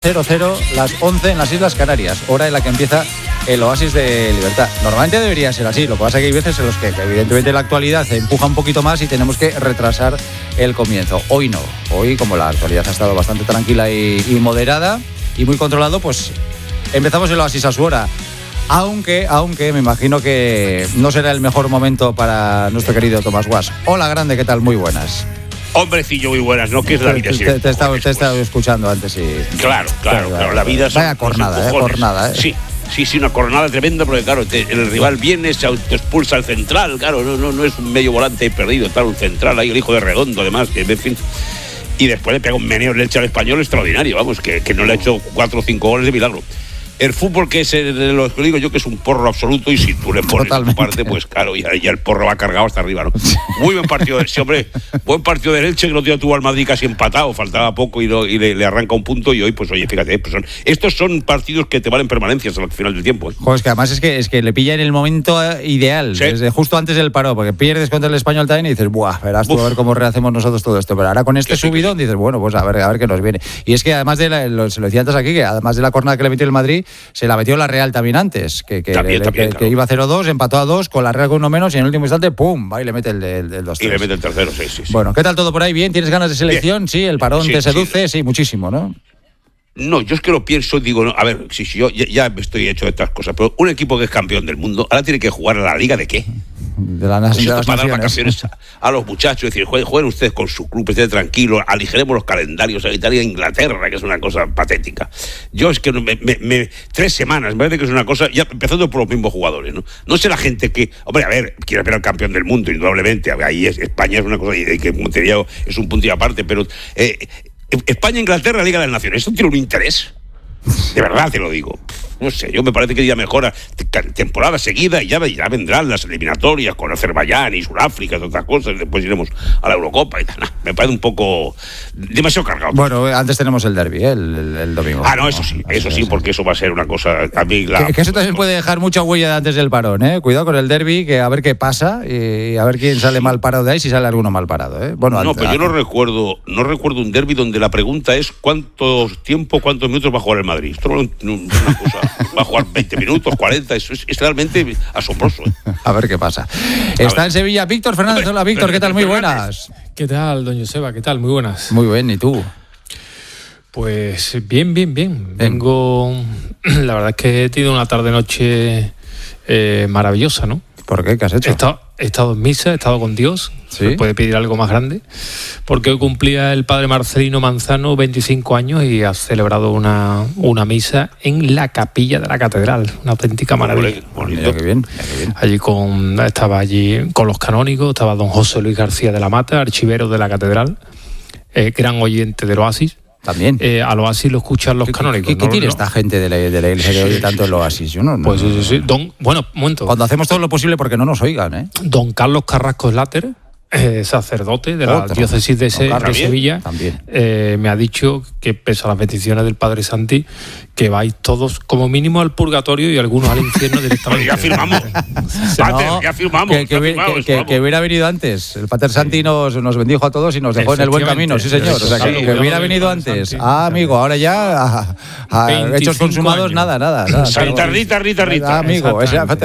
00:00, las 11 en las Islas Canarias, hora en la que empieza el Oasis de Libertad. Normalmente debería ser así, lo que pasa es que hay veces en los que evidentemente la actualidad se empuja un poquito más y tenemos que retrasar el comienzo. Hoy no, hoy como la actualidad ha estado bastante tranquila y moderada y muy controlado, pues empezamos el Oasis a su hora. Aunque me imagino que no será el mejor momento para nuestro querido Tomás Guas. Hola, grande, ¿qué tal? Muy buenas. Hombrecillo, muy buenas, ¿no? ¿Qué es la vida? Te he estado escuchando antes y... Claro, la vida... Vaya cornada, Sí, una cornada tremenda, porque claro, el rival viene, se autoexpulsa al central, claro, no es un medio volante perdido, tal, un central ahí, el hijo de Redondo, además, que en fin... Y después le pega un meneo en el Elche al Español extraordinario, vamos, que no le ha hecho 4 o 5 goles de milagro. El fútbol, que es lo que digo yo, que es un porro absoluto, y si tú le pones tu parte, pues claro, ya el porro va cargado hasta arriba, ¿no? Muy buen partido buen partido del Elche, que el otro día tuvo al Madrid casi empatado, faltaba poco y le arranca un punto, y hoy, pues oye, fíjate, pues estos son partidos que te valen permanencias al final del tiempo, ¿eh? Joder, es que además es que le pilla en el momento ideal, sí. Desde justo antes del paro, porque pierdes contra el Español también y dices, buah, verás tú a ver cómo rehacemos nosotros todo esto, pero ahora con este subidón dices, bueno, pues a ver qué nos viene. Y es que además se lo decía antes aquí, que además de la jornada que le metió el Madrid, se la metió la Real también antes, que iba 0-2, empató a 2, con la Real con uno menos, y en el último instante, ¡pum!, va y le mete el 2-3. Y le mete el tercero, sí. Bueno, ¿qué tal todo por ahí? ¿Bien? ¿Tienes ganas de selección? Bien. Sí, el parón te seduce, sí, muchísimo, ¿no? No, yo es que lo pienso, digo, no, a ver, si yo ya estoy hecho de estas cosas, pero un equipo que es campeón del mundo, ahora tiene que jugar a la Liga ¿de qué? De las para dar vacaciones a los muchachos, decir, jueguen ustedes con su club, estén tranquilos, aligeremos los calendarios a Italia e Inglaterra, que es una cosa patética. Yo es que 3 semanas, me parece que es una cosa, ya empezando por los mismos jugadores, ¿no? No sé la gente que, hombre, a ver, quiere ver al campeón del mundo, indudablemente, ahí España es una cosa, que Montevideo es un punto y aparte, pero España, Inglaterra, Liga de las Naciones, ¿esto tiene un interés? De verdad te lo digo. No sé, yo me parece que ya mejora temporada seguida y ya vendrán las eliminatorias con Azerbaiyán y Sudáfrica y otras cosas, y después iremos a la Eurocopa y tal. Me parece un poco demasiado cargado. Bueno, antes tenemos el derbi, el domingo. No, eso sí, porque eso va a ser una cosa... A mí que eso también puede dejar mucha huella antes del parón, ¿eh? Cuidado con el derbi, que a ver qué pasa y a ver quién sale mal parado de ahí, si sale alguno mal parado, ¿eh? Bueno, pero yo no recuerdo un derbi donde la pregunta es cuántos minutos va a jugar el Madrid. Esto no es una cosa... Va a jugar 20 minutos, 40, eso es realmente asombroso, ¿eh? A ver qué pasa. Está en Sevilla Víctor Fernández. Hola, Víctor, ¿qué tal? Muy buenas. ¿Qué tal, don Joseba? ¿Qué tal? Muy buenas. Muy bien, ¿y tú? Pues bien. Vengo... La verdad es que he tenido una tarde-noche maravillosa, ¿no? ¿Por qué? ¿Qué has hecho? He estado en misa, he estado con Dios. ¿Sí? ¿Se puede pedir algo más grande? Porque hoy cumplía el padre Marcelino Manzano 25 años y ha celebrado una misa en la capilla de la catedral. Una auténtica maravilla. Bonito. Qué bien. Estaba allí con los canónigos, estaba don José Luis García de la Mata, archivero de la catedral, gran oyente del Oasis. También. Al Oasis lo escuchan los canónicos. ¿Qué tiene esta gente de la iglesia que oye tanto el Oasis? Yo no. Pues sí. Un momento. Cuando hacemos todo lo posible porque no nos oigan, ¿eh? Don Carlos Carrasco Slater, sacerdote de la diócesis de Sevilla, me ha dicho que, pese a las peticiones del padre Santi, que vais todos como mínimo al purgatorio y algunos al infierno directamente. Ya firmamos. Que hubiera venido antes. El pater Santi nos bendijo a todos y nos dejó en el buen camino, sí señor. O sea, que hubiera venido antes. Amigo, ahora ya hechos consumados, nada. Rita. Amigo,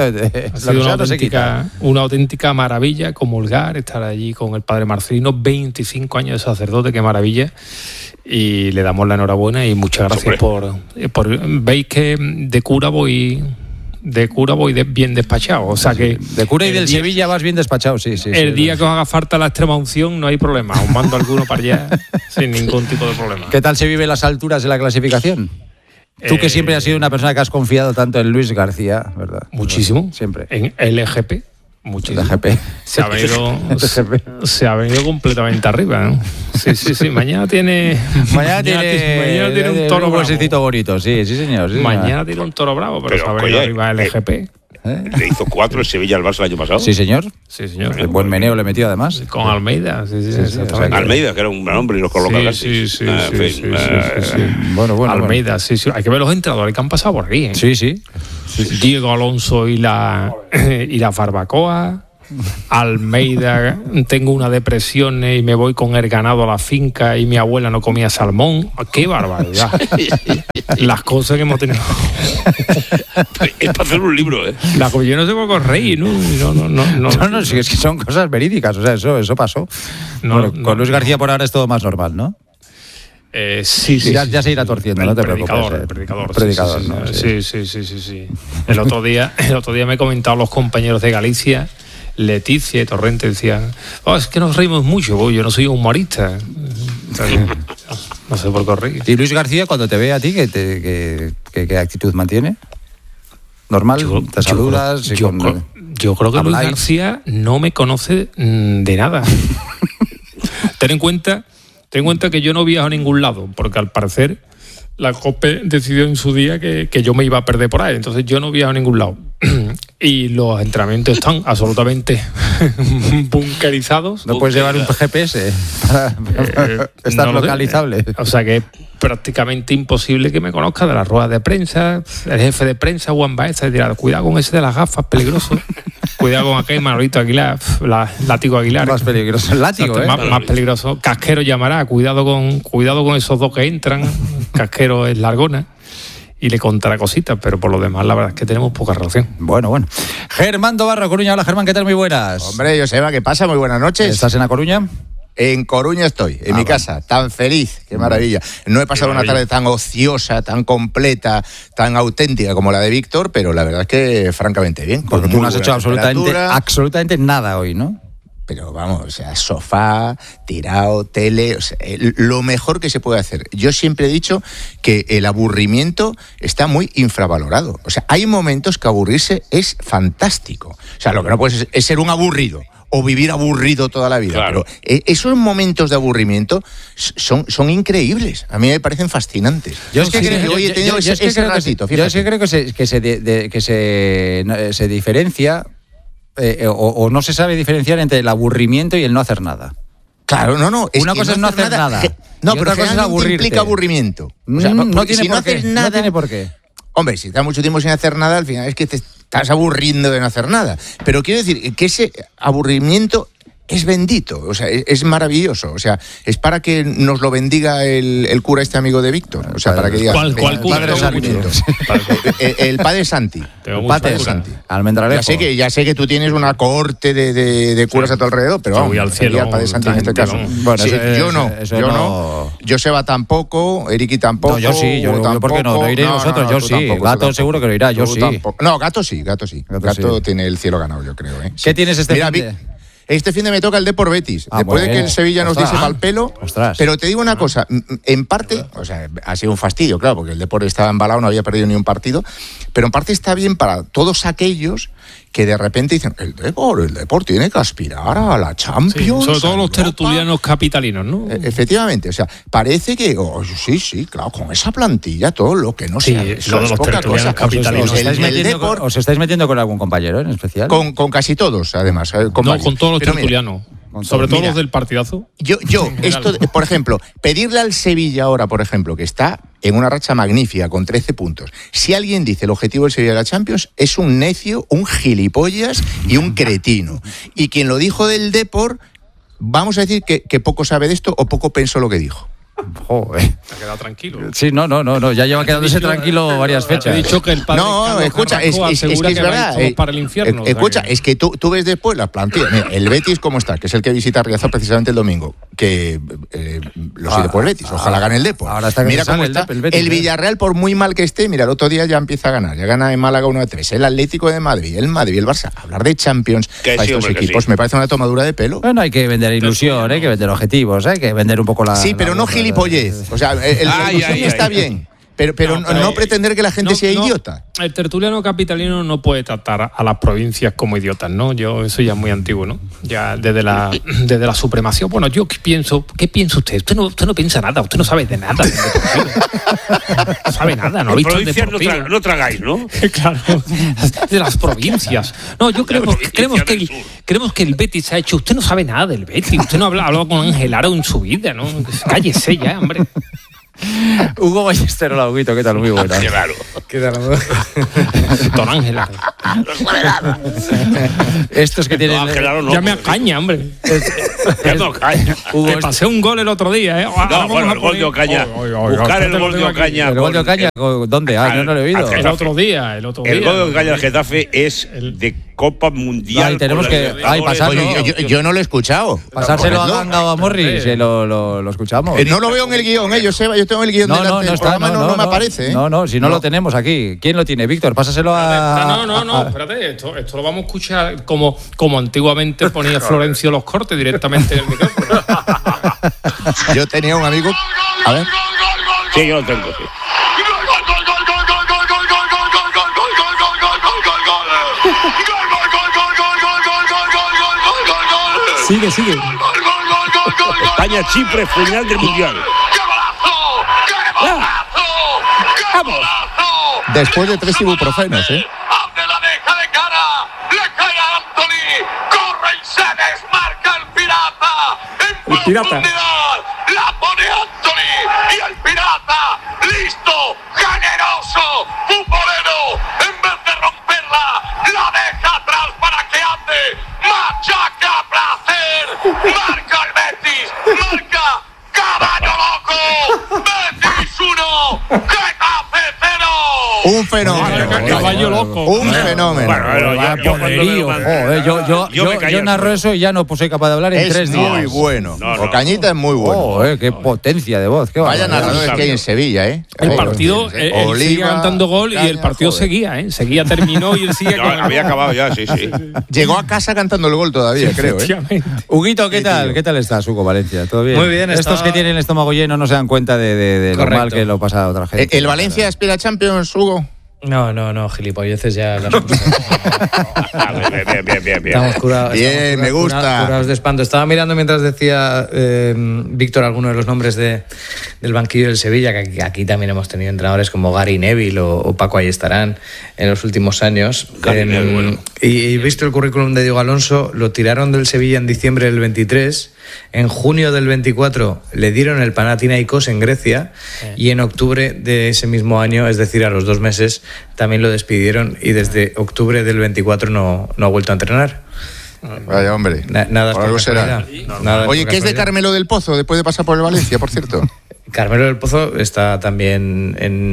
una auténtica maravilla comulgar, estar allí con el padre Marcelino, 25 años de sacerdote, qué maravilla. Y le damos la enhorabuena y muchas gracias por veis que de cura voy bien despachado, o sea que de cura y del Sevilla vas bien despachado, sí. El día que os haga falta la extrema unción no hay problema, os mando alguno para allá sin ningún tipo de problema. ¿Qué tal se vive las alturas de la clasificación? Tú que siempre has sido una persona que has confiado tanto en Luis García, ¿verdad? Muchísimo. Siempre. En LGP. Muchísimo. LGP. Se ha venido completamente arriba, ¿no? Sí. Mañana tiene un toro bravo. Un bonito, sí, señor. Mañana tiene un toro bravo, pero se ha venido arriba el LGP. Le hizo 4 el Sevilla al Barça el año pasado. Sí, señor. El buen meneo le metió además. Con Almeida, sí. Almeida, que era un gran hombre y los colocó casi. Sí. Bueno. Almeida, sí. Hay que ver los entrenadores que han pasado por aquí, ¿eh? Sí. Diego Alonso y la barbacoa. Almeida, tengo una depresión y me voy con el ganado a la finca y mi abuela no comía salmón. ¡Qué barbaridad! Las cosas que hemos tenido. Es para hacer un libro, ¿eh? Yo no sé por qué os reís, ¿no? No, sí, es que son cosas verídicas, o sea, eso pasó. Con Luis García por ahora es todo más normal, ¿no? Sí. Ya se irá torciendo, no te preocupes. Predicador. Sí. El otro día me he comentado los compañeros de Galicia, Leticia y Torrente, decían, es que nos reímos mucho, yo no soy humorista. No sé por qué os reís. ¿Y Luis García, cuando te ve a ti, qué actitud mantiene? ¿Normal? ¿Te saludas? Yo creo que Luis García no me conoce de nada. Ten en cuenta que yo no viajo a ningún lado, porque al parecer la COPE decidió en su día que yo me iba a perder por ahí, entonces yo no viajo a ningún lado. Y los entrenamientos están absolutamente bunkerizados. No puedes llevar un GPS para estar localizable. O sea que es prácticamente imposible que me conozca de las ruedas de prensa. El jefe de prensa, Juan Baeza, dirá, cuidado con ese de las gafas, peligroso. Cuidado con aquel Manolito Aguilar, látigo Aguilar. Más peligroso el látigo, más peligroso. Casquero llamará, cuidado con esos dos que entran. Casquero es Largona. Y le contará cositas, pero por lo demás la verdad es que tenemos poca relación. Bueno. Germán Dobarro, Coruña. Hola, Germán, ¿qué tal? Muy buenas. Hombre, Joseba, ¿qué pasa? Muy buenas noches. ¿Estás en A Coruña? En Coruña estoy, en mi casa, tan feliz, qué maravilla. No he pasado una tarde tan ociosa, tan completa, tan auténtica como la de Víctor, pero la verdad es que francamente bien. Porque tú no has hecho absolutamente nada hoy, ¿no? Pero vamos, o sea, sofá, tirado, tele, o sea, lo mejor que se puede hacer. Yo siempre he dicho que el aburrimiento está muy infravalorado. O sea, hay momentos que aburrirse es fantástico. O sea, lo que no puedes es ser un aburrido o vivir aburrido toda la vida. Claro. Pero esos momentos de aburrimiento son increíbles. A mí me parecen fascinantes. Yo es que creo hoy he tenido ese ratito, fíjate. Yo es que creo que se diferencia... o no se sabe diferenciar entre el aburrimiento y el no hacer nada. Claro, no. Una cosa es no hacer nada. No, pero otra cosa es aburrirte. Implica aburrimiento. O sea, no tiene si por no qué. haces nada, No tiene por qué. Hombre, si estás mucho tiempo sin hacer nada, al final es que te estás aburriendo de no hacer nada. Pero quiero decir que ese aburrimiento es bendito, o sea, es maravilloso. O sea, es para que nos lo bendiga el cura este amigo de Víctor. O sea, para que diga... ¿Cuál cura? El padre Santi. El padre Santi. Almendralejo. Ya sé que tú tienes una cohorte de curas a tu alrededor, pero vamos, voy al cielo, al padre Santi en este caso. Bueno, sí, yo no. Joseba tampoco, Eriki tampoco. No, yo sí, yo ¿por qué no? ¿Lo iréis vosotros? Yo sí. Gato seguro que lo irá, yo sí. No, Gato sí. Gato tiene el cielo ganado, yo creo. ¿Qué tienes este fin de...? Este fin de me toca el Depor Betis. Después de que el Sevilla nos diese mal pelo. Pero te digo una cosa, en parte, o sea, ha sido un fastidio, claro, porque el Depor estaba embalado, no había perdido ni un partido, pero en parte está bien para todos aquellos que de repente dicen, el Depor tiene que aspirar a la Champions. Sí, sobre todo los tertulianos capitalinos, ¿no? Efectivamente, o sea, parece que, sí, claro, con esa plantilla, todo lo que no sea, eso es poca cosa. ¿Os estáis metiendo con algún compañero en especial? Con casi todos, además. Con todos los tertulianos. Sobre todo los del partidazo. Yo esto, por ejemplo, pedirle al Sevilla ahora, por ejemplo, que está en una racha magnífica con 13 puntos. Si alguien dice el objetivo del Sevilla de la Champions, es un necio, un gilipollas y un cretino. Y quien lo dijo del Depor, vamos a decir que poco sabe de esto o poco pensó lo que dijo. Joder. ¿Te ha quedado tranquilo? Sí, no, ya lleva quedándose tranquilo varias fechas. He dicho que el padre escucha, es que es verdad. Para el infierno. Escucha, es que tú ves después las plantillas. Mira, el Betis, ¿cómo está? Que es el que visita Riazor precisamente el domingo. Que lo sigue por el Betis. Ojalá gane el Depor. Ahora está mira cómo está. El Villarreal, por muy mal que esté, mira, el otro día ya empieza a ganar. Ya gana en Málaga 1-3. El Atlético de Madrid, el Barça. Hablar de Champions para estos equipos me parece una tomadura de pelo. Bueno, hay que vender ilusión, hay que vender objetivos, hay que vender un poco la... Sí, pero no gilipollez. O sea, el ilusión está bien. Pero no pretender que la gente sea idiota. El tertuliano capitalino no puede tratar a las provincias como idiotas, ¿no? Eso ya es muy antiguo, ¿no? Ya desde la supremacía. Bueno, yo ¿qué piensa usted? Usted no piensa nada, usted no sabe de nada. No sabe nada, no ha visto el deportivo. No tragáis, ¿no? Claro, de las provincias. No, yo creemos que el Betis ha hecho... Usted no sabe nada del Betis, usted no ha hablado con Ángel Aro en su vida, ¿no? Cállese ya, hombre. Hugo Ballester, hola, Huguito, ¿qué tal? Muy buena. Qué raro. ¿Qué tal? Don Ángel Aro. No sabe nada. Estos que tienen... No, Gerardo, no, ya me acaña, hombre. Ya me acaña. Te pasé un gol el otro día, ¿eh? No, bueno, el gol de Ocaña. Buscar el gol de Ocaña. ¿El gol de Ocaña? ¿Dónde? Yo no lo he oído. El otro día. El gol de Ocaña al Getafe es de Copa Mundial. Ahí tenemos que pasarlo. Yo no lo he escuchado. Pasárselo a Ganga o a Morris, lo escuchamos. No lo veo en el guión, yo tengo el guión delante del programa, no me aparece. No, si no lo tenemos aquí. ¿Quién lo tiene? Víctor, pásaselo a... No, espérate, esto lo vamos a escuchar como antiguamente ponía Florencio los cortes directamente en el micrófono. Yo tenía un amigo... A ver. Sí, yo lo tengo, sí. Sigue. España-Chipre, final del Mundial. ¡Vamos! Después de 3 ibuprofenos, ¿eh? Abre la deja de cara, le cae a Anthony, corre y se desmarca el pirata. En profundidad, la pone Anthony y el pirata, listo, generoso, futbolero, en vez de romperla, la deja atrás para que ande, machaca a placer, marca el Betis, marca Caballo Loco, Betis 1, Getafe 0. Un fenómeno. Caballo loco. Un fenómeno. Yo narro eso y ya no soy capaz de hablar en 3 días. Es muy bueno. Ocañita es muy bueno. Qué potencia de voz. Vaya narradores que hay en Sevilla, ¿eh? El partido, él sigue cantando gol y el partido seguía, ¿eh? Seguía, terminó y él sigue. Había acabado ya, sí. Llegó a casa cantando el gol todavía, creo, ¿eh? Huguito, ¿qué tal? ¿Qué tal estás, Hugo Valencia? ¿Todo bien? Muy bien. Estos que tienen el estómago lleno no se dan cuenta de lo mal que lo pasa a otra gente. ¿El Valencia aspira a Champions, Hugo? No, gilipolleces ya las Bien. Estamos curados. Bien, me gusta. Curados de espanto. Estaba mirando mientras decía Víctor algunos de los nombres del banquillo del Sevilla, que aquí también hemos tenido entrenadores como Gary Neville o Paco Ayestarán en los últimos años. Y visto el currículum de Diego Alonso, lo tiraron del Sevilla en diciembre del 23. En junio del 24 le dieron el Panathinaikos en Grecia y en octubre de ese mismo año, es decir, a los 2 meses, también lo despidieron y desde octubre del 24 no ha vuelto a entrenar. Vaya, hombre. Nada por algo será. Oye, ¿qué es de Carmelo del Pozo después de pasar por el Valencia, por cierto? Carmelo del Pozo está también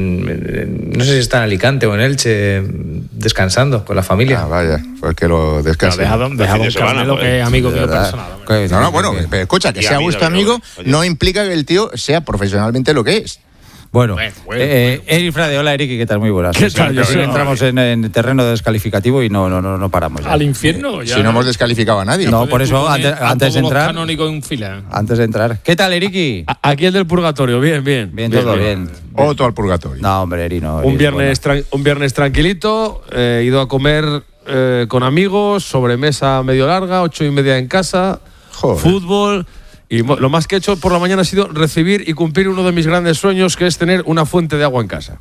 no sé si está en Alicante o en Elche, descansando con la familia. Vaya, pues que lo descanse. Dejado un Carmelo que es amigo mío personal. Bueno, escucha, que sea vuestro amigo no implica que el tío sea profesionalmente lo que es. Bueno. Eric Frade, hola Eric, ¿qué tal? Muy buenas. ¿Qué tal? Entramos en terreno descalificativo y no paramos ya. Al infierno ya. Si no hemos descalificado a nadie. No, por eso antes de entrar. Canónico en fila. Antes de entrar. ¿Qué tal, Eriki? Aquí el del purgatorio, bien. Bien, todo bien. Otro al purgatorio. No, hombre, Eri, no. Un viernes tranquilito, he ido a comer con amigos, sobremesa medio larga, 8:30 en casa, fútbol. Y lo más que he hecho por la mañana ha sido recibir y cumplir uno de mis grandes sueños, que es tener una fuente de agua en casa.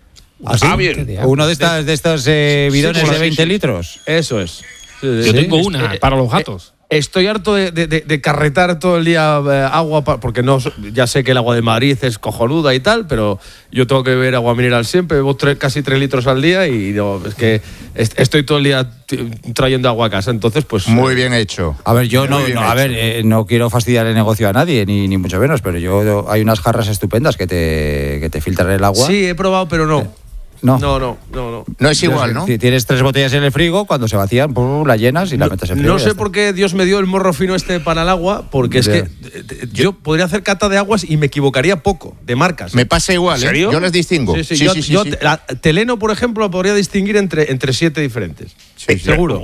Bien. Uno de estos bidones de 20 litros. Eso es. Yo tengo una para los gatos. Estoy harto de carretar todo el día agua, porque ya sé que el agua de Madrid es cojonuda y tal, pero yo tengo que beber agua mineral siempre, bebo casi 3 litros al día y no, es que estoy todo el día trayendo agua a casa, entonces pues... Muy bien hecho. A ver, yo no quiero fastidiar el negocio a nadie, ni mucho menos, pero hay unas jarras estupendas que te filtran el agua. Sí, he probado, pero no. No. No es igual, ¿no? Si tienes 3 botellas en el frigo, cuando se vacían, la llenas y la metes en el frigo. No sé por qué Dios me dio el morro fino para el agua, porque es que yo podría hacer cata de aguas y me equivocaría poco, de marcas. Me pasa igual, ¿eh? Yo las distingo. Sí. Yo Teleno, por ejemplo, podría distinguir entre 7 diferentes. Sí. Seguro.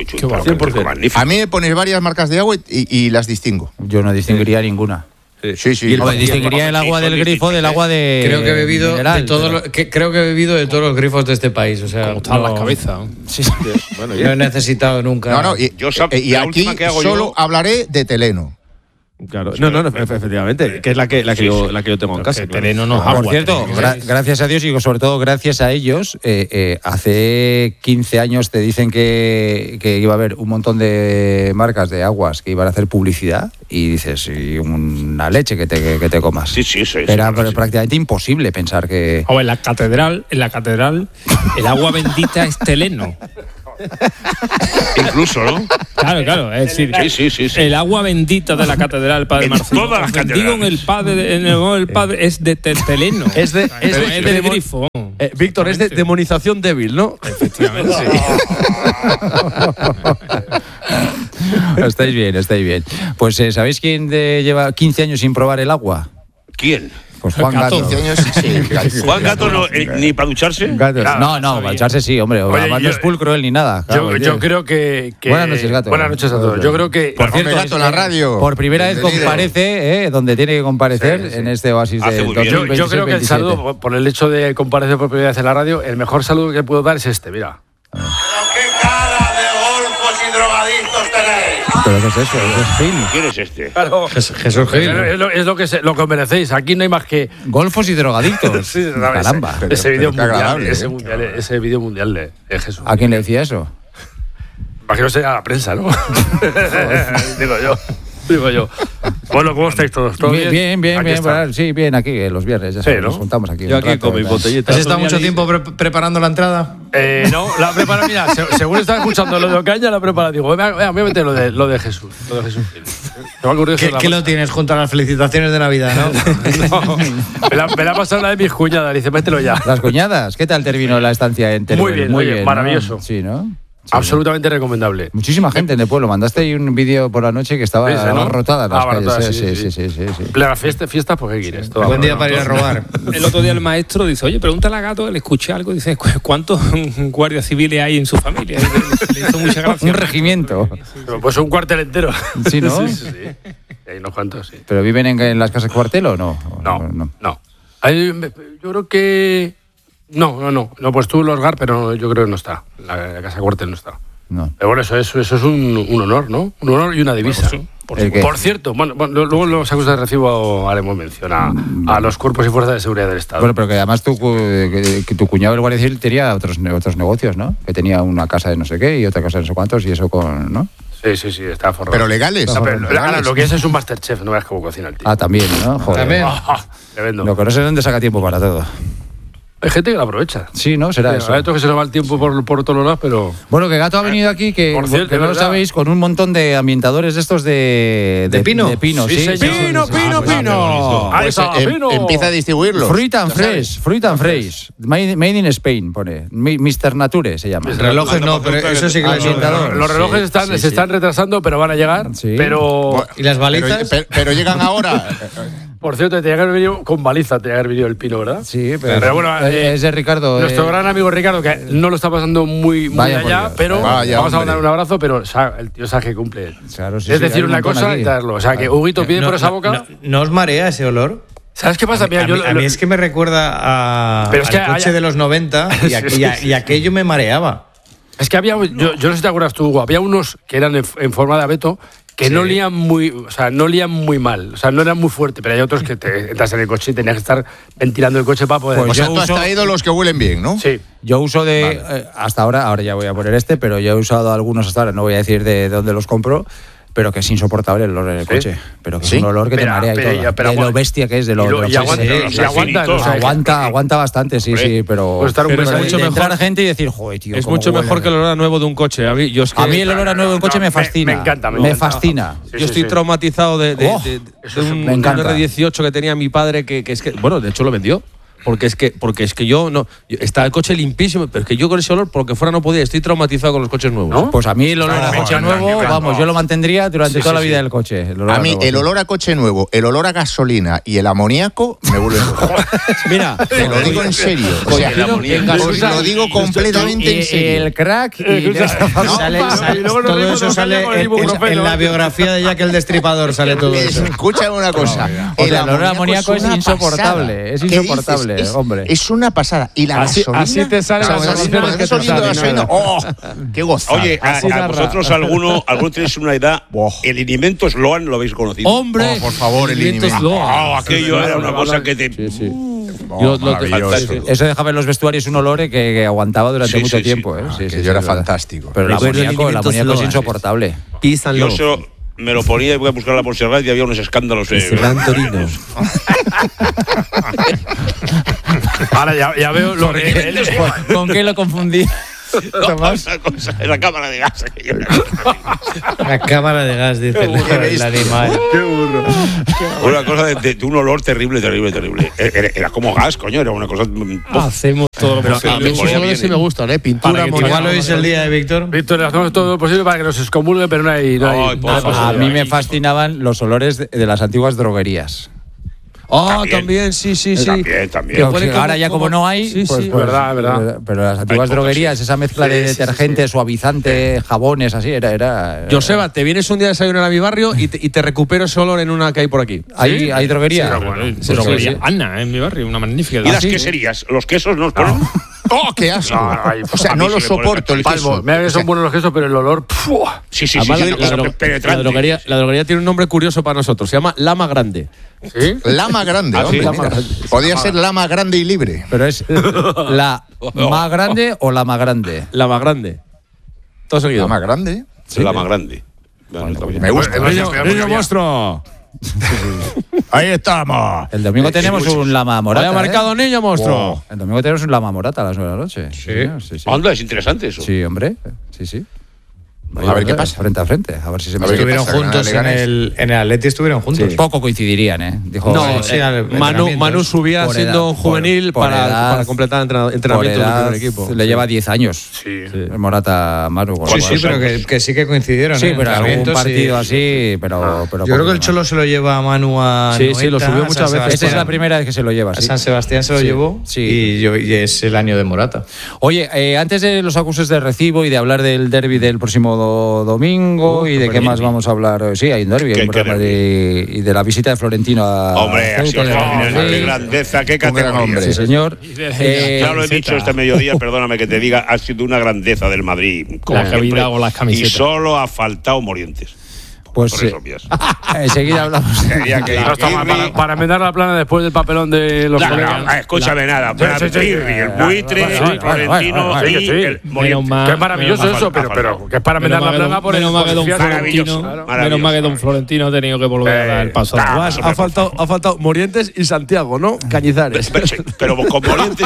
100%. A mí me pones varias marcas de agua y las distingo. Yo no distinguiría ninguna. Sí. Distinguiría el agua del grifo del agua de. Creo que he bebido mineral, de todos los grifos de este país. O sea, como están las cabezas. Sí. No he necesitado nunca. Y aquí solo hablaré de Teleno. Claro. No, efectivamente, que es la que yo tengo en casa. Teleno no Por cierto, gracias a Dios y sobre todo gracias a ellos, hace 15 años te dicen que iba a haber un montón de marcas de aguas que iban a hacer publicidad y dices, y una leche que te comas. Sí. Era prácticamente imposible pensar que... En la catedral, el agua bendita es Teleno. Incluso, ¿no? Claro, es decir, Sí. el agua bendita de la catedral Padre En Marcelo. todas las catedrales. Digo, el padre es de terteleno. Es de grifo. Víctor, es de demonización débil, ¿no? Efectivamente. Estáis bien. Pues ¿sabéis quién lleva 15 años sin probar el agua? ¿Quién? Pues Juan Gato. 15 años, sí. Juan Gato no, ni para ducharse. Gato. No, para echarse sí, hombre. Además no es pulcro él ni nada. Claro, Yo creo que. Buenas noches, Gato. Buenas noches a todos. Yo creo que. Por cierto, Gato en la radio. Por primera vez Bienvenido. comparece, donde tiene que comparecer, en este oasis Hace de muy bien. 2026-27. Yo creo que el saludo, por el hecho de comparecer por primera vez en la radio, el mejor saludo que puedo dar es este, mira. ¿Pero qué cara de golfos y drogadictos tenéis? ¿Pero qué es eso? ¿Eso es Gil? ¿Quién es este? Claro. Jesús Gil. Es lo que merecéis. Aquí no hay más que. Golfos y drogadictos. Sí, Caramba. Ese vídeo pero qué agradable, mundial, ese vídeo mundial de Jesús. ¿A quién le decía eso? Imagino sea a la prensa, ¿no? Digo yo. Bueno, ¿cómo estáis todos? ¿Todo Bien. Aquí está. Bueno, sí, bien aquí, los viernes. Ya Sí, sabes, ¿no? nos juntamos aquí. Yo un aquí rato, con mi tal. botellita. ¿Has estado mucho tiempo preparando la entrada? No, la prepara, mira, según estaba escuchando lo de Ocaña, la prepara, digo, voy a meter lo de Jesús. Lo de Jesús. Me ha ocurrido eso ¿Qué lo tienes junto a las felicitaciones de Navidad, no? No, me la ha pasado la de mis cuñadas, dice, mételo ya. Las cuñadas, ¿qué tal terminó la estancia en Teruel? Muy bien, oye, ¿no? maravilloso. Sí, ¿no? Sí, Absolutamente recomendable. muchísima gente en el pueblo. Mandaste ahí un vídeo por la noche que estaba ¿Viste, no? abarrotada en las calles. Abarrotada, Sí. Plena fiesta, ¿por qué quieres? Todo Buen día abarrotado. para ir a robar. El otro día el maestro dice, oye, pregúntale a Gato, le escuché algo, dice, ¿cuántos guardias civiles hay en su familia? Le hizo mucha gracia. Un regimiento. Pues un cuartel entero. Sí, ¿no? Sí. Hay unos cuantos, sí. ¿Pero viven en las casas cuartel o no? No. Yo creo que... No, pues tú los GAR, pero yo creo que no está. La casa cuartel no está. No. Pero bueno, eso es un honor, ¿no? Un honor y una divisa. ¿El qué? Por cierto, bueno, luego en los acusados de recibo haremos mención a los cuerpos y fuerzas de seguridad del Estado. Bueno, pero que además tu cuñado, el guardia civil, tenía otros negocios, ¿no? Que tenía una casa de no sé qué y otra casa de no sé cuántos y eso con... ¿no? Sí, está forrado. Pero legales. No, pero legales. ahora, lo que es un Masterchef, no veas cómo cocina el tío. Ah, también, ¿no? Joder. También. Tremendo. Lo que no sé dónde saca tiempo para todo. Hay gente que lo aprovecha. Sí, ¿no? Será eso. Hay otros que se nos va el tiempo por todos los lados, pero... Bueno, que Gato ha venido aquí, que, Por cierto, que no lo ¿verdad? sabéis, con un montón de ambientadores de estos de pino? De pino, Sí, sí. señor. ¡Pino! Ahí Pues, está, Pino. empieza a distribuirlos. Fruit and Ya sabes. Fresh. Made in Spain, pone. Mr. Nature se llama. Relojes no, pero eso sí que lo Ambientador. Los relojes Sí, se están retrasando, pero van a llegar. Sí. Pero, ¿Y las balizas? Pero llegan ahora. por cierto, tenía que haber venido con baliza, tenía que haber venido el Pino, ¿verdad? Sí, pero, Pero bueno, es de Ricardo. Nuestro gran amigo Ricardo, que no lo está pasando muy Vaya por allá, Dios. pero Vaya, vamos a hombre. mandar un abrazo, pero el tío sabe que cumple. Claro, sí, Es sí, decir, hay un una montón cosa aquí. y traerlo. O sea, que Huguito pide por esa boca. ¿No os marea ese olor? ¿Sabes qué pasa? Mira, A mí es que me recuerda Pero es al que coche hay- de los 90 y aquello me mareaba. Es que había, yo no sé si te acuerdas tú, Hugo, había unos que eran en forma de abeto que no olían muy mal, o sea, no eran muy fuertes, pero hay otros que te entras en el coche y tenías que estar ventilando el coche para poder... Pues O sea, yo tú has uso- traído los que huelen bien, ¿no? sí. Yo uso hasta ahora ya voy a poner pero yo he usado algunos hasta ahora, no voy a decir de dónde los compro, pero que es insoportable el olor en el coche. Pero que ¿Sí? es un olor que te marea y todo. pero de lo bestia que es, de lo y aguanta, sí, y aguanta, finito. o sea, aguanta bastante, sí, pero... Puede estar un pero mes ahí. mucho De mejor entrar gente y decir, joder, tío, Es cómo mucho huele". mejor que el olor a nuevo de un coche. A mí el olor a nuevo de un coche me fascina. me encanta, me Me encanta. fascina. Sí, Yo sí, estoy sí. traumatizado de un me encanta. R18 que tenía mi padre que es que, bueno, de hecho lo vendió. Porque es que yo no. Está el coche limpísimo, pero es que yo con ese olor, por lo que fuera, no podía. Estoy traumatizado con los coches nuevos. ¿No? Pues a mí el olor a coche tranquilo, nuevo, vamos, yo lo mantendría durante Sí, toda sí, la vida sí. del coche. El olor A mí nuevo, el sí. olor a coche nuevo, el olor a gasolina y el amoníaco me vuelven loco. Mira, Te lo digo en serio. O sea, os lo digo completamente en serio. El crack y Todo eso sale en la biografía de Jack el Destripador, sale todo eso. Escúchame una cosa. O sea, el olor a amoníaco es una insoportable, pasada. es ¿Qué insoportable, dices? hombre. Es una pasada. Y la Así- gasolina. así te salen las cuando soluciones que estás te oliendo salen, gasolina, nada. ¡oh! ¡Qué gozada! Oye, a vosotros alguno tenéis una edad. Buah. El alimento Sloan lo habéis conocido. hombre. Oh, por favor, el Alimentos alimento. Sloan. Aquello era una cosa que te. Yo lo- maravilloso. Eso dejaba en los vestuarios un olor que aguantaba durante Sí, mucho sí, tiempo. sí. Sí, Que sí, yo sí, era es verdad. fantástico. Pero el Recuerdo amoníaco es alimentos insoportable. Peace and Yo love. me lo ponía y voy a buscarla por Serrat y había unos escándalos. Torino. Ahora ya veo lo que... ¿Con qué lo confundí? No, una cosa, en la cámara de gas. La cámara de gas, dice el animal. Qué burro. Una cosa de un olor terrible. Era como gas, coño, era una cosa... Hacemos todo lo Pero posible. a mí esos olores sí me gustan, pintura, Igual hoy es el día de Víctor. Víctor, hacemos todo lo posible para que nos excomulgue, pero no hay A mí me fascinaban los olores de las antiguas droguerías. También, sí. También. Ahora ya como no hay, Sí, pues, sí. Verdad. Pero las antiguas Hay pocas, droguerías, esa mezcla de detergente, suavizante, jabones, así, era... Joseba, te vienes un día a desayunar a mi barrio y te recupero ese olor en una que hay por aquí. ¿Hay droguería? Sí, droguería Ana, en mi barrio, una magnífica. ¿Y las queserías? ¿Los quesos nos ponen? ¡Oh, qué asco! O sea, no lo soporto el queso. Mira que son buenos los quesos, pero el olor... Sí. Además, penetrante. la droguería tiene un nombre curioso para nosotros. Se llama Lama Grande. ¿Sí? Lama grande, hombre. Lama Mira. grande. Podía ser lama grande y libre. ¿Pero es la más grande o la más grande? Lama Grande. Todo seguido. Lama grande. La más grande. Me gusta. Niño monstruo. Ahí estamos. El domingo tenemos un lama morata. Vaya marcado, niño monstruo. Wow. El domingo tenemos un lama morata a las 9 de la noche. Sí. Anda, es interesante eso. Sí, hombre. Sí. A ver qué pasa. Frente a frente. A ver si se me A ver qué Estuvieron pasa, juntos en Leganés. el Atleti, estuvieron juntos. Poco coincidirían, ¿eh? Dijo, No, Manu subía por siendo edad, un juvenil por edad, para completar por entrenamientos edad, del primer equipo. le lleva 10 años. Sí. El Morata Manu. con lo Sí, cual- pero que sí que coincidieron. Sí, ¿eh? pero algún Entrenamientos partido y- así, pero Yo creo que el Cholo se lo lleva a Manu a Sí, lo Anoeta, subió a muchas San veces. Esta es la Sebastián. primera vez que se lo lleva, A sí. San Sebastián se lo llevó sí. y es el año de Morata. Oye, antes de los acuses de recibo y de hablar del derbi del próximo domingo y de qué más vamos a hablar. Sí, hay un derbi ¿Qué derbi y de la visita de Florentino a Hombre, ha sido Ceuta, qué grandeza, qué Un gran categoría. hombre. Sí, señor. Ya lo he dicho este mediodía, perdóname que te diga, ha sido una grandeza del Madrid. como La cabida siempre. o las Y camisetas. solo ha faltado Morientes. Pues Por eso, vías. enseguida hablamos. Tenía que ir No está mal, Pirri. para enmendar la plana después del papelón de los colegas. Escúchame nada. Pirri, el buitre, el Florentino bueno, y sí. el Morientes. Que es maravilloso menos eso, mal, pero que es para enmendar la plana por el menos mal que don por el fiasco. Florentino, Maravilloso, menos mal que don Florentino ha tenido que volver a dar el paso. Claro. Ha faltado Morientes y Santiago, ¿no? Cañizares. Pero con Morientes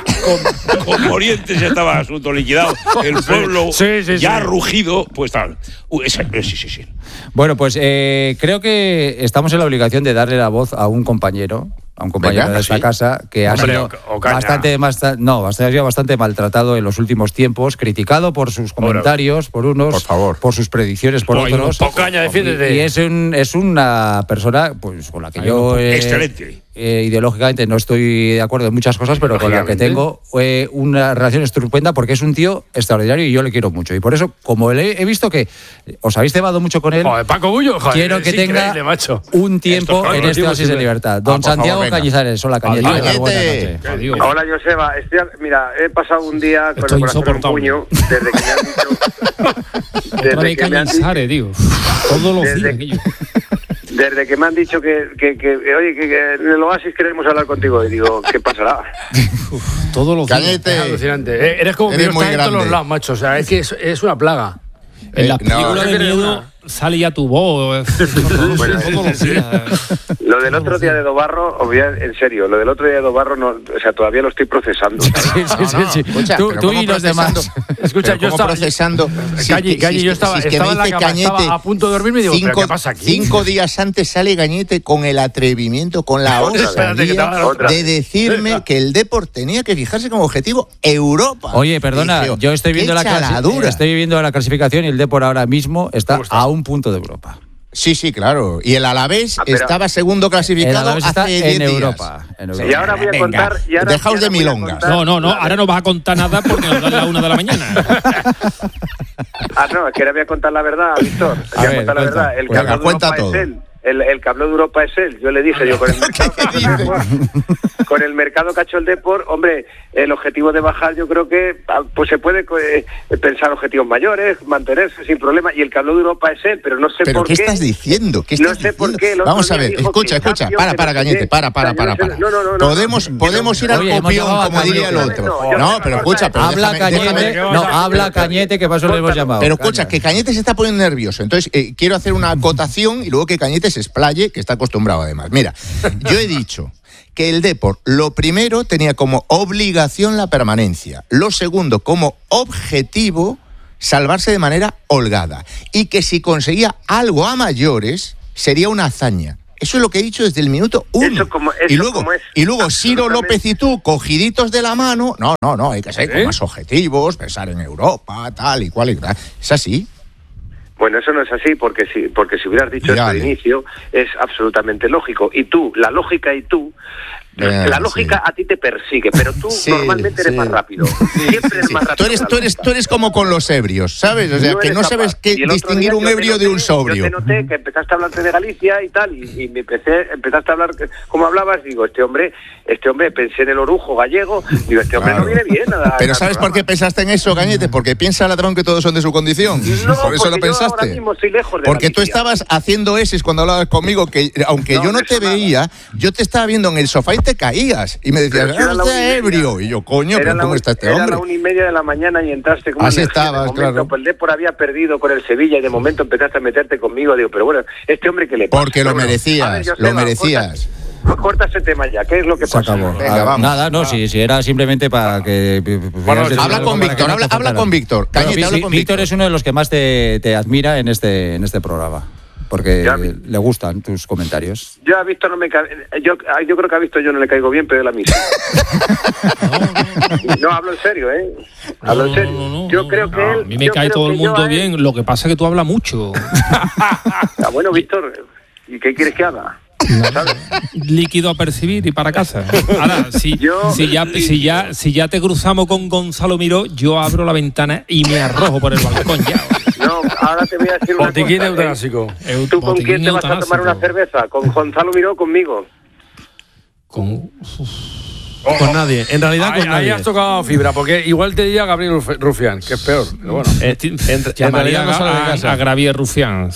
con Morientes ya estaba el asunto liquidado. El pueblo Sí, ya sí. rugido, pues tal. Sí. Bueno, pues creo que estamos en la obligación de darle la voz a un compañero Venga, de esta ¿sí? casa que ha Hombre, sido Ocaña. bastante maltratado en los últimos tiempos, criticado por sus comentarios, por unos, Por favor. por sus predicciones, por otros. Ocaña, defiéndete. Y es una persona pues con la que yo excelente. ideológicamente no estoy de acuerdo en muchas cosas, pero con la que tengo una relación estupenda porque es un tío extraordinario y yo le quiero mucho. Y por eso, como he visto que os habéis cebado mucho con él, Joder, Paco Bullo, joder, quiero es que tenga increíble, macho. un tiempo Esto, en este tío, Oasis de Libertad. Don por Santiago favor, venga. Cañizares, hola Cañete. Cañete. Buenas noches. Adiós. Hola, Joseba. Mira, he pasado un día con Estoy el corazón en un insoportable. puño desde que me han dicho... Otra vez Cañizares, tío. Todos los Desde- días. aquello. Desde que me han dicho que en el Oasis queremos hablar contigo. Y digo, ¿qué pasará? Todos los días. Es Cañete. alucinante. Eres como Eres que muy está en todos grande. los lados, macho. O sea, es que es una plaga. En las no, películas no de creo miedo nada. sale ya tu voz. Todos los días. Lo del otro día de Dobarro, en serio, lo del otro día de Dobarro, no, o sea, todavía lo estoy procesando. Sí. Escucha, Tú pero ¿cómo y los demás. procesando? Escucha, Pero yo ¿cómo estaba- procesando? Calle, yo estaba es que en me la dice cama, estaba Cañete, a punto de dormirme y digo, ¿pero qué pasa aquí? 5 días antes sale Cañete con el atrevimiento, con la Otra vez. Espérate, que te va a dar osadía otra. de decirme que el Depor tenía que fijarse como objetivo Europa. Oye, perdona, Dije, yo estoy qué viendo chaladura. estoy viendo la clasificación y el Depor ahora mismo está a un punto de Europa. Sí, claro. Y el Alavés Ah, pero- estaba segundo El clasificado Alavés está hace 10 en días. Europa. Y ahora voy a Venga, contar... Y ahora, dejaos y ahora de voy a milongas. contar- No, ahora no vas a contar nada porque nos dan la 1 de la mañana. No, es que ahora voy a contar la verdad, Víctor. Voy a ver, contar la cuenta. verdad. El Pues que habló de cuenta Europa todo. es él. El que habló de Europa es él. Yo le dije, con el mercado que ha hecho el Depor, con el mercado que ha hecho el Depor, hombre, el objetivo de bajar, yo creo que pues se puede pensar objetivos mayores, mantenerse sin problema. Y el que habló de Europa es él, pero no sé ¿Pero por qué qué. estás diciendo? ¿Qué No estás sé por diciendo? qué. El otro Vamos a día ver, dijo escucha, que para, Champions, que no sé Cañete, qué. para. No. Podemos ir al Oye, hemos copión, llamado a como diría el Cañete. otro. No, pero escucha, pero Habla déjame- Cañete, habla Cañete, que para eso le hemos llamado. Pero escucha, que Cañete se está poniendo nervioso. Entonces, quiero hacer una acotación y luego que Cañete se explaye, que está acostumbrado además. Mira, yo he dicho que el Depor, lo primero, tenía como obligación la permanencia. Lo segundo, como objetivo, salvarse de manera holgada. Y que si conseguía algo a mayores, sería una hazaña. Eso es lo que he dicho desde el minuto 1. Y luego Ciro López y tú, cogiditos de la mano. No, hay que ser con más objetivos, pensar en Europa, tal y cual y tal. ¿Es así? Bueno, eso no es así, porque si hubieras dicho esto de inicio, es absolutamente lógico. Y tú, la lógica la lógica a ti te persigue, pero tú normalmente eres más rápido. Siempre eres más rápido. Tú eres como con los ebrios, ¿sabes? O sea, que no sabes distinguir un ebrio de un sobrio. Yo te noté que empezaste a hablar de Galicia y tal, y empezaste a hablar como hablabas, digo, este hombre, pensé en el orujo gallego, digo, este hombre no viene bien. Pero ¿sabes por qué pensaste en eso, Cañete? Porque piensa ladrón que todos son de su condición. Por eso lo pensaste. Ahora mismo estoy lejos de porque Galicia. Tú estabas haciendo eses cuando hablabas conmigo, que aunque yo no te veía, yo te estaba viendo en el sofá y te caías. Y me decías, este ebrio. Y yo, coño, pero ¿cómo está este hombre? Era la 1:30 de la mañana y entraste con así estabas, claro. Pues el Depor había perdido con el Sevilla y de momento empezaste a meterte conmigo. Digo, pero bueno, este hombre que le pasa. Porque lo merecías, lo merecías. Corta ese tema ya, ¿qué es lo que pasa? Se acabó. Venga, vamos. Nada, no, si era simplemente para que... Bueno, habla con Víctor, habla con Víctor. Cañete, habla con Víctor es uno de los que más te admira en este programa. Porque le gustan tus comentarios. Yo a Víctor no me yo creo que a Víctor yo no le caigo bien, pero él a mí sí. No, hablo en serio, ¿eh? Hablo en serio. Yo creo que él... A mí me cae todo el mundo bien, lo que pasa es que tú hablas mucho. Bueno, Víctor, ¿y qué quieres que haga? ¿Sabes? Líquido a percibir y para casa. Ahora, si ya te cruzamos con Gonzalo Miró, yo abro la ventana y me arrojo por el balcón ya. No, ahora te voy a decir una cosa. Botiquín eutanasico. ¿Tú con quién te vas a tomar una cerveza? ¿Con Gonzalo Miró o conmigo? Con nadie. En realidad con nadie. Ahí has tocado fibra, porque igual te diría Gabriel Rufián, que es peor. Pero bueno. Llamaría a Gabriel Rufián.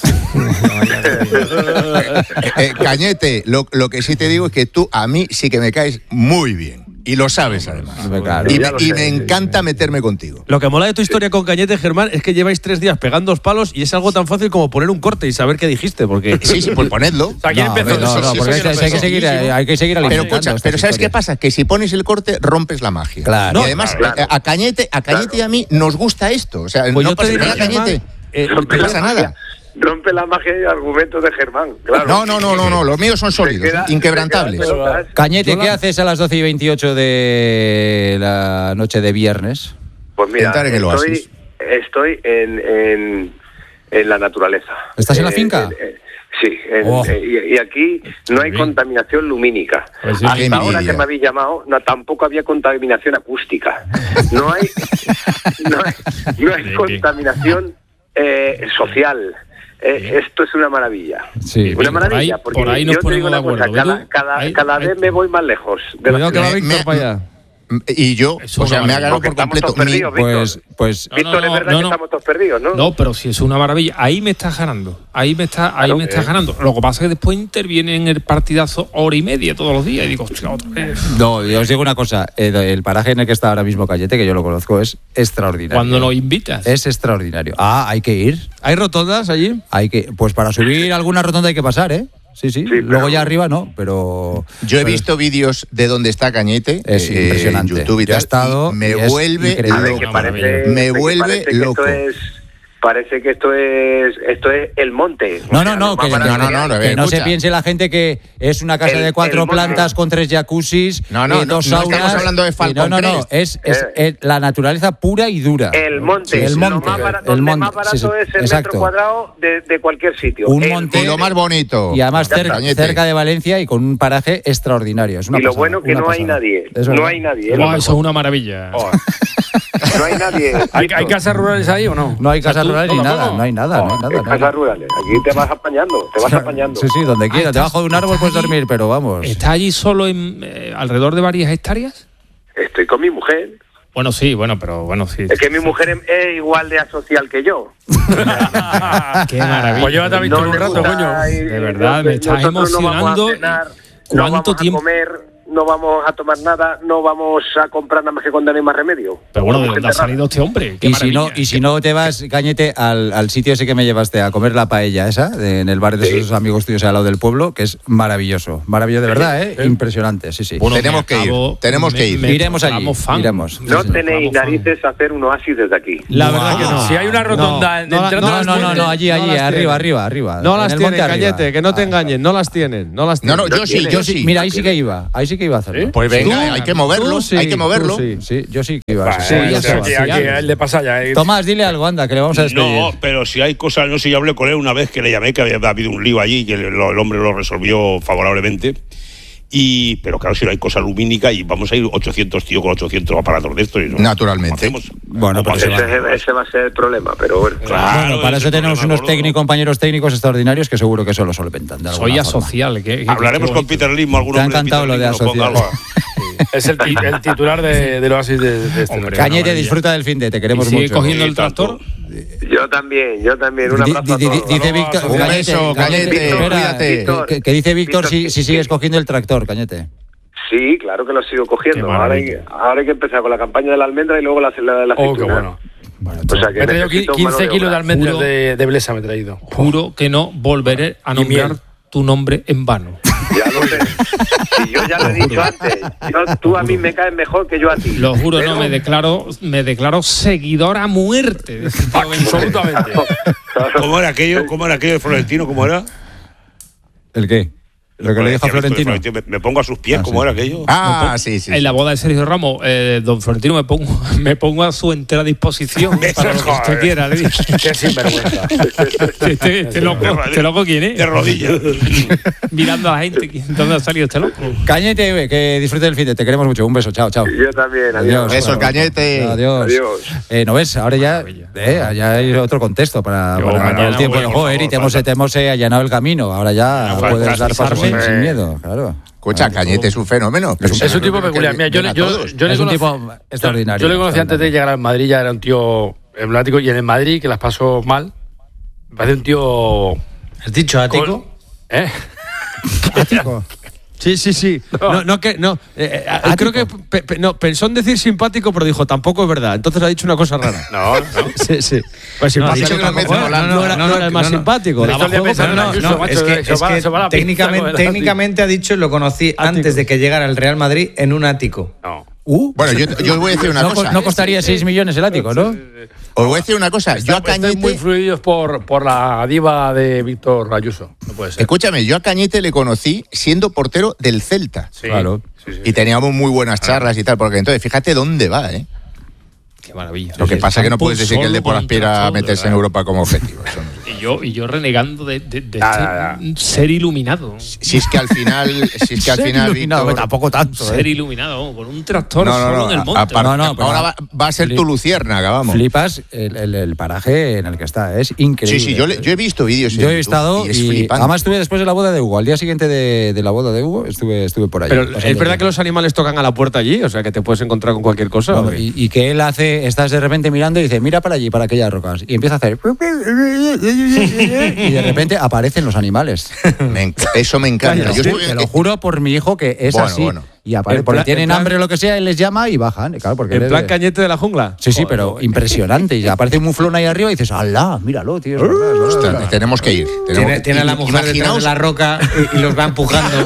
Cañete, lo que sí te digo es que tú a mí sí que me caes muy bien. Y lo sabes, además. Claro, y me encanta meterme contigo. Lo que mola de tu historia con Cañete, Germán, es que lleváis 3 días pegando palos y es algo tan fácil como poner un corte y saber qué dijiste. Porque... Sí, pues ponedlo. O sea, ¿quién empezó? Porque hay que seguir Pero escucha, ¿sabes qué pasa? Que si pones el corte, rompes la magia. Claro. Y además, a Cañete y a mí nos gusta esto. O sea, pues no pasa nada, Cañete. No pasa nada. Rompe la magia y argumentos de Germán, claro. No, los míos son sólidos, inquebrantables. Cañete, ¿qué haces a las 12:28 de la noche de viernes? Pues mira, en el oasis. Estoy en la naturaleza. ¿Estás en la finca? Sí, y aquí no hay contaminación lumínica. Pues sí, hasta ahora que me habéis llamado, tampoco había contaminación acústica. No hay contaminación social. Esto es una maravilla. Sí, una maravilla, porque por ahí nos yo te digo una cosa, cada vez me voy más lejos. Cuidado que va Víctor para allá. Y yo, me ha ganado por completo. Víctor, Víctor, es verdad que estamos todos perdidos, ¿no? No, pero si es una maravilla. Ahí me estás ganando. Ahí me estás ganando. Lo que pasa es que después interviene en el partidazo 1:30 todos los días. Y digo, hostia, otra vez. No, yo os digo una cosa. El paraje en el que está ahora mismo Cañete, que yo lo conozco, es extraordinario. Cuando lo invitas. Es extraordinario. Hay que ir. ¿Hay rotondas allí? Pues para subir alguna rotonda hay que pasar, ¿eh? Sí, luego ya arriba no, pero... Yo he visto vídeos de donde está Cañete. Es impresionante. En YouTube y tal. Me vuelve loco. Parece que esto es el monte. No, que no se piense la gente que es una casa de 4 plantas con 3 jacuzzis, 2 saunas. No estamos hablando de Falcon Crest. Es la naturaleza pura y dura. El monte. Lo más barato, es el metro cuadrado de cualquier sitio. Un monte. Y lo más bonito. Y además cerca de Valencia y con un paraje extraordinario. Es una y lo bueno que no hay nadie. No hay nadie. Eso es una maravilla. No hay nadie. ¿Hay casas rurales ahí o no? No hay casas rurales ni nada, no hay nada. Casas rurales. Aquí te vas apañando, Sí, donde quieras. Debajo de un árbol puedes dormir, pero vamos. ¿Estás allí solo alrededor de varias hectáreas? Estoy con mi mujer. Bueno, sí. Es que mi mujer es igual de asocial que yo. Qué maravilla. Pues llévate a Víctor un rato, coño. De verdad, me estás emocionando. ¿Cuánto tiempo? no vamos a tomar nada, no vamos a comprar nada más que cuando no hay más remedio. Pero bueno, ¿de dónde ha salido este hombre? Qué maravilla. Y si no te vas, Cañete, al sitio ese que me llevaste a comer la paella esa, en el bar de esos amigos tuyos al lado del pueblo, que es maravilloso. Maravilloso de verdad, Impresionante, sí. Bueno, tenemos que ir. Iremos allí. Iremos. No tenéis narices a hacer un oasis desde aquí. La verdad que no. Si hay una rotonda No, allí, arriba. No las tienen, Cañete, que no te engañen, no las tienen. No, yo sí. Mira, ahí sí que iba a hacerlo. Pues venga, hay que moverlo. Sí, yo sí que iba a Aquí le pasa ya. Tomás, dile algo, anda, que le vamos a despedir. No, pero si hay cosas, no sé, yo hablé con él una vez que le llamé, que había habido un lío allí, que el hombre lo resolvió favorablemente. Pero claro, si no hay cosa lumínica y vamos a ir 800 tíos con 800 aparatos de estos. Naturalmente. Bueno, pues ese va a ser el problema, pero bueno. Claro, para eso tenemos unos compañeros técnicos extraordinarios que seguro que eso lo solventan. Soy asocial. Hablaremos con Peter Lim, alguno. Te ha encantado lo de asocial. Es el titular del oasis de este hombre. Cañete, disfruta del fin de, te queremos mucho. ¿Sigue cogiendo el tractor? Yo también. Un abrazo a todos. Dice Víctor, un beso, Cañete, cuídate. Que dice Víctor si sigues cogiendo el tractor, Cañete. Sí, claro que lo sigo cogiendo. Ahora hay que empezar con la campaña de la almendra y luego la aceituna. Oh, qué bueno. O sea, que me he traído 15 kilos de almendras de Blesa, me he traído. Juro que no volveré a nombrar tu nombre en vano. Ya lo sé. Y yo ya lo he dicho antes. Tú a mí me caes mejor que yo a ti. Lo juro, pero... me declaro seguidor a muerte. Absolutamente. ¿Cómo era aquello de Florentino? ¿Cómo era? ¿El qué? Lo que le dijo a Florentino. Me pongo a sus pies, ¿cómo era aquello? Sí. En la boda de Sergio Ramos, don Florentino, me pongo a su entera disposición para lo que usted quiera. Le dije. Qué sinvergüenza. ¿Este loco quién es? De rodillas. Mirando a la gente. ¿Dónde ha salido este loco? Cañete, que disfrute del fin de. Te queremos mucho. Un beso. Chao. Yo también. Adiós. Besos, Cañete. Adiós. ¿No ves? Ahora ya hay otro contexto para el tiempo del juego. Y te hemos allanado el camino. Ahora ya puedes dar pasos sin miedo, claro. Escucha, Cañete es un fenómeno. Es un tipo peculiar. Mira, es un tipo extraordinario. Yo le conocí antes de llegar al Madrid, ya era un tío emblemático. Y en el Madrid, que las pasó mal, me parece un tío... ¿Has dicho ático? ¿Ático? Sí. Creo que pensó en decir simpático, pero dijo tampoco es verdad. Entonces ha dicho una cosa rara. No. Sí. Pues simpático no era el más simpático. Técnicamente ha dicho, lo conocí antes de que llegara al Real Madrid en un ático. No. Bueno, yo voy a decir una cosa. No costaría 6 millones el ático, ¿no? Os voy a decir una cosa. Yo a Cañete... Están muy influidos por la diva de Víctor Ayuso. No puede ser. Escúchame, yo a Cañete le conocí siendo portero del Celta. Sí. Claro. Y teníamos muy buenas charlas y tal, porque entonces fíjate dónde va, ¿eh? Qué maravilla. Lo que pasa es que no puedes decir que el Depor aspira a meterse en Europa como objetivo. Eso no. Y yo renegando de ser iluminado. Si es que al final, Víctor, tampoco tanto. Ser iluminado con un tractor solo en el monte. Ahora va a ser tu luciérnaga, vamos. Flipas el paraje en el que está, es increíble. Sí, yo he visto vídeos. Yo he estado y además estuve después de la boda de Hugo. Al día siguiente de la boda de Hugo estuve por allí. Pero es verdad que los animales tocan a la puerta allí, o sea que te puedes encontrar con cualquier cosa. No, y que él estás de repente mirando y dice, mira para allí, para aquellas rocas. Y empieza a hacer... Y de repente aparecen los animales. Eso me encanta. Te lo juro por mi hijo que es así. Bueno. Y aparece, porque tienen hambre o lo que sea, él les llama y bajan. Claro, porque en plan Cañete de la jungla. Sí, pero impresionante. Y aparece un muflón ahí arriba y dices, ¡alá! Míralo, tío. Tenemos que ir. Tiene a la mujer detrás de la roca y los va empujando.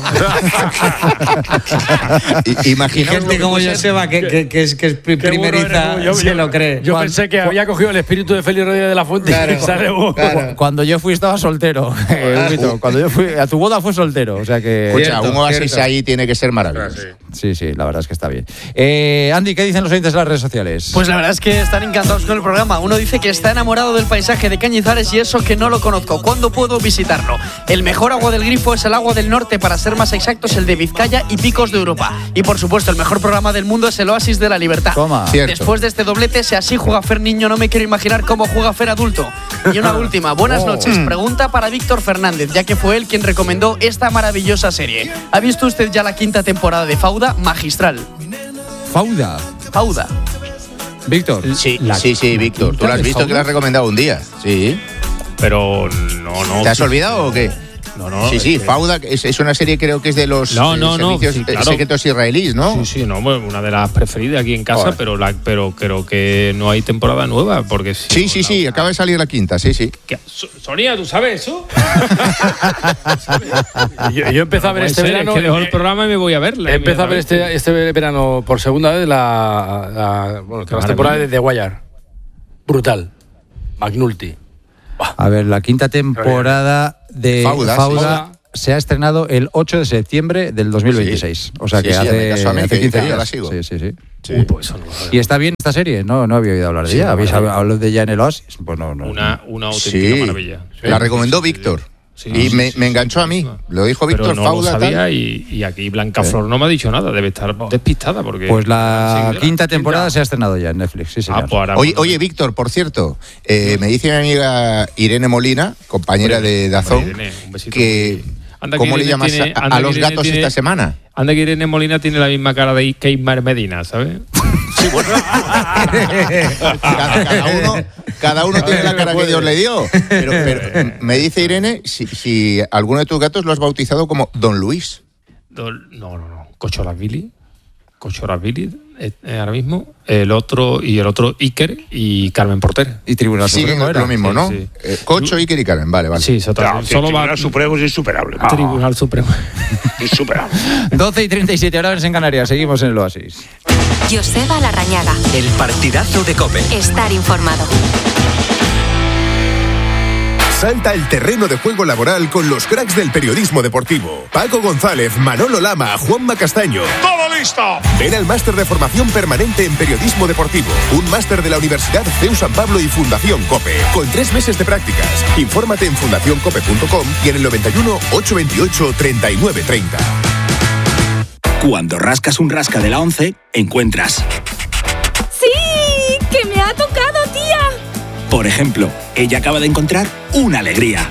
Imaginaos gente como Joseba, que es primeriza, se lo cree. Yo pensé que había cogido el espíritu de Félix Rodríguez de la Fuente. Claro. Cuando yo fui estaba soltero. Cuando yo fui a tu boda fue soltero. O sea que... Escucha, un oasis ahí tiene que ser maravilloso. Sí, la verdad es que está bien. Andy, ¿qué dicen los oyentes de las redes sociales? Pues la verdad es que están encantados con el programa. Uno dice que está enamorado del paisaje de Cañizares y eso que no lo conozco. ¿Cuándo puedo visitarlo? El mejor agua del grifo es el agua del norte, para ser más exactos, el de Vizcaya y Picos de Europa. Y por supuesto, el mejor programa del mundo es el Oasis de la Libertad. Toma. Después de este doblete, si así juega Fer niño, no me quiero imaginar cómo juega Fer adulto. Y una última, buenas noches. Pregunta para Víctor Fernández, ya que fue él quien recomendó esta maravillosa serie. ¿Ha visto usted ya la 5ª temporada de Fauda? Magistral. Fauda. Víctor. Sí, Víctor. Tú lo has visto, que lo has recomendado un día. Sí. Pero no. ¿Te has olvidado o qué? Sí, Fauda es una serie, creo que es de los servicios secretos israelíes, ¿no? Sí, una de las preferidas aquí en casa, pero creo que no hay temporada nueva, porque sí, acaba de salir la quinta, sí. Sonia, ¿tú sabes eso? yo empecé a ver este verano. Que dejo el programa y me voy a verla. Empecé a ver este verano por segunda vez las temporadas de The Wire. Brutal. McNulty. A ver, la quinta temporada de Fauda se ha estrenado el 8 de septiembre del 2026. O sea que hace 15 días. Sí. Pues eso no. ¿Y está bien esta serie? No había oído hablar de ella. ¿Habéis hablado de ella en el Oasis? Pues no. Una auténtica maravilla. La recomendó Víctor. Y me enganchó a mí. Lo dijo Víctor, no Fauda. Lo sabía, y aquí Blanca Flor no me ha dicho nada. Debe estar despistada. Porque pues la quinta temporada se ha estrenado ya en Netflix. Sí, señor. Oye, Víctor, por cierto, me dice mi amiga Irene Molina, compañera de Dazón, Irene, un besito. Que ¿cómo le llamas a los gatos esta semana? Anda que Irene Molina tiene la misma cara de Keimar Medina, ¿sabes? Sí, bueno. cada uno tiene la cara que Dios le dio. Pero me dice Irene si alguno de tus gatos lo has bautizado como Don Luis. No. Cochoras Billy, ahora mismo. El otro Iker y Carmen Porter. Y Tribunal Supremo era lo mismo, ¿no? Sí. Cocho, Iker y Carmen, vale. Sí, exactamente. Tribunal Supremo es insuperable. Tribunal Supremo. Insuperable. 12:37 horas en Canarias. Seguimos en el Oasis. Joseba Larrañaga. El partidazo de COPE. Estar informado. Salta al terreno de juego laboral con los cracks del periodismo deportivo. Paco González, Manolo Lama, Juanma Castaño. ¡Todo listo! Ven al máster de formación permanente en periodismo deportivo. Un máster de la Universidad CEU San Pablo y Fundación COPE. Con 3 meses de prácticas. Infórmate en fundacioncope.com y en el 91 828 3930. Cuando rascas un rasca de la 11, encuentras... ¡Sí! ¡Que me ha tocado, tía! Por ejemplo, ella acaba de encontrar una alegría.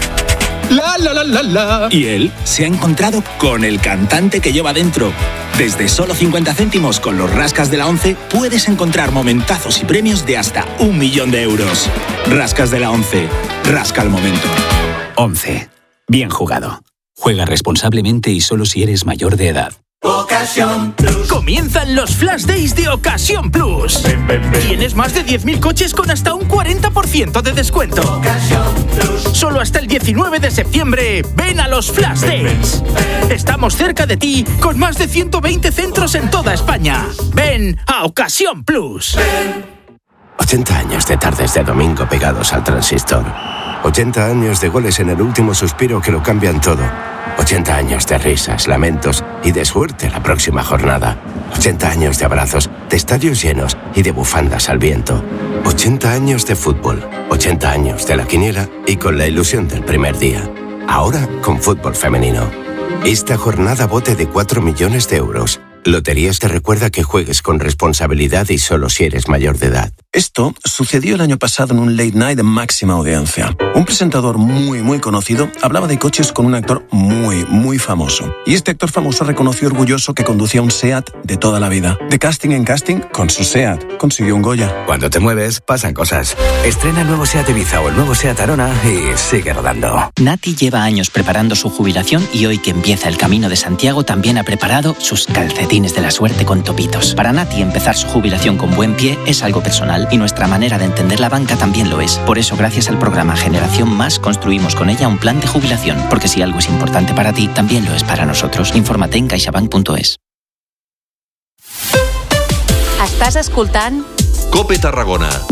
¡La! Y él se ha encontrado con el cantante que lleva dentro. Desde solo 50 céntimos con los rascas de la 11 puedes encontrar momentazos y premios de hasta 1 millón de euros. Rascas de la 11. Rasca el momento. 11. Bien jugado. Juega responsablemente y solo si eres mayor de edad. Ocasión Plus. Comienzan los Flash Days de Ocasión Plus. Ven. Tienes más de 10.000 coches con hasta un 40% de descuento. Ocasión Plus. Solo hasta el 19 de septiembre. Ven a los Flash Days. Estamos cerca de ti con más de 120 centros en toda España. Ven a Ocasión Plus. 80 años de tardes de domingo pegados al transistor. 80 años de goles en el último suspiro que lo cambian todo. 80 años de risas, lamentos y de suerte la próxima jornada. 80 años de abrazos, de estadios llenos y de bufandas al viento. 80 años de fútbol, 80 años de la quiniela y con la ilusión del primer día. Ahora con fútbol femenino. Esta jornada bote de 4 millones de euros. Loterías te recuerda que juegues con responsabilidad y solo si eres mayor de edad. Esto sucedió el año pasado en un late night de máxima audiencia. Un presentador muy conocido hablaba de coches con un actor muy famoso. Y este actor famoso reconoció orgulloso que conducía un SEAT de toda la vida. De casting en casting, con su SEAT consiguió un Goya. Cuando te mueves, pasan cosas. Estrena el nuevo SEAT Ibiza o el nuevo SEAT Arona y sigue rodando. Nati lleva años preparando su jubilación y hoy que empieza el Camino de Santiago también ha preparado sus calcetines de la suerte con topitos. Para Nati, empezar su jubilación con buen pie es algo personal y nuestra manera de entender la banca también lo es. Por eso, gracias al programa Generación Más, construimos con ella un plan de jubilación. Porque si algo es importante para ti, también lo es para nosotros. Infórmate en caixabank.es. Estàs escoltant COPE Tarragona.